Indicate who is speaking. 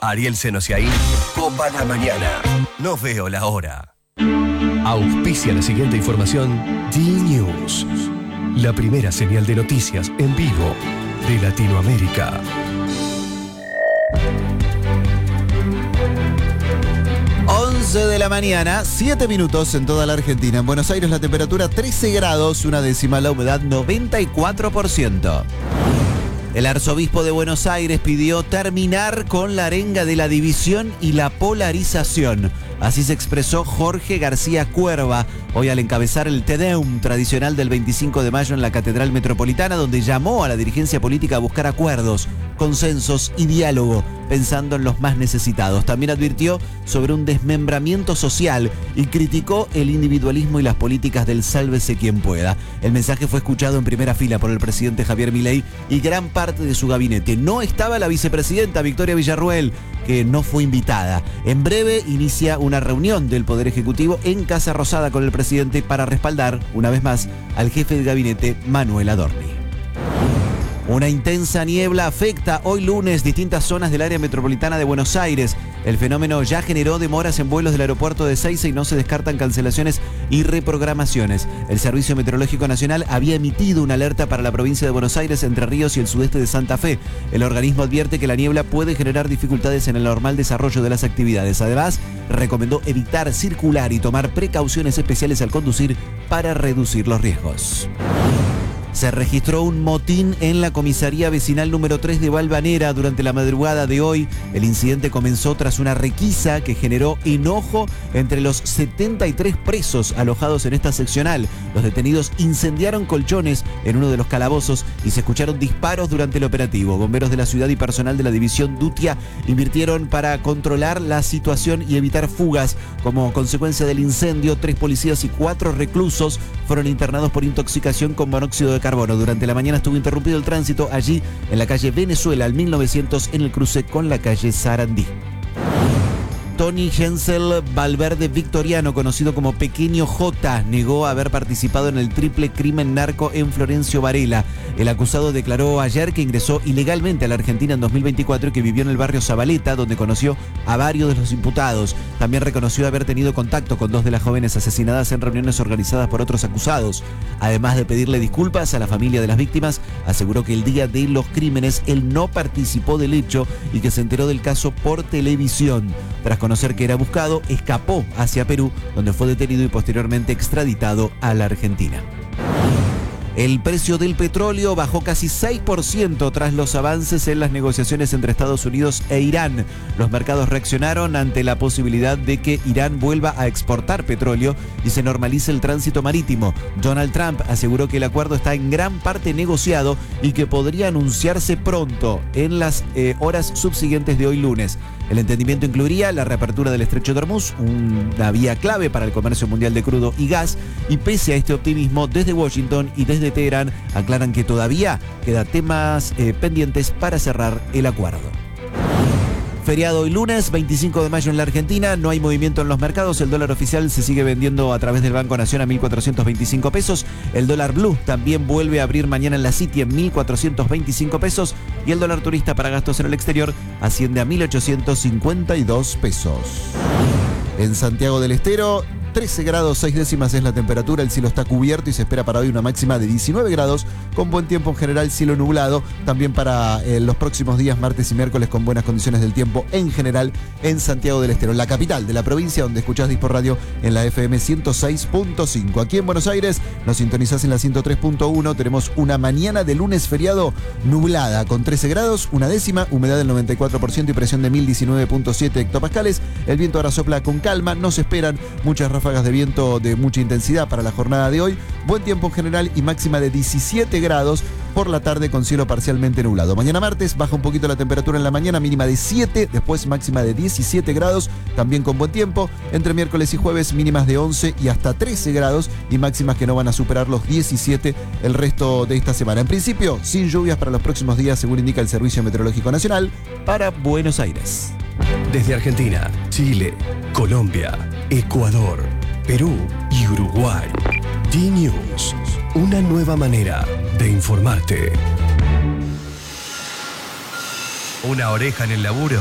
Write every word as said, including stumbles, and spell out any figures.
Speaker 1: Ariel Senosiaín, Copa la Mañana. No veo la hora. Auspicia la siguiente información D-News. La primera señal de noticias en vivo de Latinoamérica.
Speaker 2: once de la mañana, siete minutos en toda la Argentina. En Buenos Aires la temperatura trece grados, una décima, la humedad noventa y cuatro por ciento. El arzobispo de Buenos Aires pidió terminar con la arenga de la división y la polarización. Así se expresó Jorge García Cuerva, hoy al encabezar el Te Deum tradicional del veinticinco de mayo en la Catedral Metropolitana, donde llamó a la dirigencia política a buscar acuerdos, consensos y diálogo, pensando en los más necesitados. También advirtió sobre un desmembramiento social y criticó el individualismo y las políticas del sálvese quien pueda. El mensaje fue escuchado en primera fila por el presidente Javier Milei y gran parte de su gabinete. No estaba la vicepresidenta Victoria Villarruel, que no fue invitada. En breve inicia una reunión del Poder Ejecutivo en Casa Rosada con el presidente para respaldar, una vez más, al jefe de gabinete Manuel Adorni. Una intensa niebla afecta hoy lunes distintas zonas del área metropolitana de Buenos Aires. El fenómeno ya generó demoras en vuelos del aeropuerto de Ezeiza y no se descartan cancelaciones y reprogramaciones. El Servicio Meteorológico Nacional había emitido una alerta para la provincia de Buenos Aires, Entre Ríos y el sudeste de Santa Fe. El organismo advierte que la niebla puede generar dificultades en el normal desarrollo de las actividades. Además, recomendó evitar circular y tomar precauciones especiales al conducir para reducir los riesgos. Se registró un motín en la comisaría vecinal número tres de Valvanera durante la madrugada de hoy. El incidente comenzó tras una requisa que generó enojo entre los setenta y tres presos alojados en esta seccional. Los detenidos incendiaron colchones en uno de los calabozos y se escucharon disparos durante el operativo. Bomberos de la ciudad y personal de la división Dutia invirtieron para controlar la situación y evitar fugas. Como consecuencia del incendio, tres policías y cuatro reclusos fueron internados por intoxicación con monóxido de carbono. Durante la mañana estuvo interrumpido el tránsito allí en la calle Venezuela al mil novecientos en el cruce con la calle Sarandí. Tony Hensel Valverde Victoriano, conocido como Pequeño J, negó haber participado en el triple crimen narco en Florencio Varela. El acusado declaró ayer que ingresó ilegalmente a la Argentina en dos mil veinticuatro y que vivió en el barrio Zabaleta, donde conoció a varios de los imputados. También reconoció haber tenido contacto con dos de las jóvenes asesinadas en reuniones organizadas por otros acusados. Además de pedirle disculpas a la familia de las víctimas, aseguró que el día de los crímenes él no participó del hecho y que se enteró del caso por televisión. Tras conocer que era buscado, escapó hacia Perú, donde fue detenido y posteriormente extraditado a la Argentina. El precio del petróleo bajó casi seis por ciento tras los avances en las negociaciones entre Estados Unidos e Irán. Los mercados reaccionaron ante la posibilidad de que Irán vuelva a exportar petróleo y se normalice el tránsito marítimo. Donald Trump aseguró que el acuerdo está en gran parte negociado y que podría anunciarse pronto, en las eh, horas subsiguientes de hoy lunes. El entendimiento incluiría la reapertura del Estrecho de Hormuz, una vía clave para el comercio mundial de crudo y gas, y pese a este optimismo, desde Washington y desde Teherán aclaran que todavía quedan temas eh, pendientes para cerrar el acuerdo. Feriado hoy lunes, veinticinco de mayo en la Argentina, no hay movimiento en los mercados, el dólar oficial se sigue vendiendo a través del Banco Nación a mil cuatrocientos veinticinco pesos, el dólar blue también vuelve a abrir mañana en la City en mil cuatrocientos veinticinco pesos y el dólar turista para gastos en el exterior asciende a mil ochocientos cincuenta y dos pesos. En Santiago del Estero, trece grados seis décimas es la temperatura, el cielo está cubierto y se espera para hoy una máxima de diecinueve grados, con buen tiempo en general, cielo nublado, también para eh, los próximos días, martes y miércoles, con buenas condiciones del tiempo en general en Santiago del Estero, la capital de la provincia, donde escuchás Dispor Radio en la F M ciento seis punto cinco. Aquí en Buenos Aires nos sintonizás en la ciento tres punto uno, tenemos una mañana de lunes feriado nublada, con trece grados, una décima, humedad del noventa y cuatro por ciento y presión de mil diecinueve punto siete hectopascales. El viento ahora sopla con calma, no se esperan muchas ráfagas de viento de mucha intensidad para la jornada de hoy. Buen tiempo en general y máxima de diecisiete grados por la tarde con cielo parcialmente nublado. Mañana martes baja un poquito la temperatura en la mañana, mínima de siete, después máxima de diecisiete grados, también con buen tiempo. Entre miércoles y jueves mínimas de once y hasta trece grados y máximas que no van a superar los diecisiete el resto de esta semana. En principio, sin lluvias para los próximos días, según indica el Servicio Meteorológico Nacional, para Buenos Aires.
Speaker 1: Desde Argentina, Chile, Colombia, Ecuador, Perú y Uruguay. D-News, una nueva manera de informarte. Una oreja en el laburo.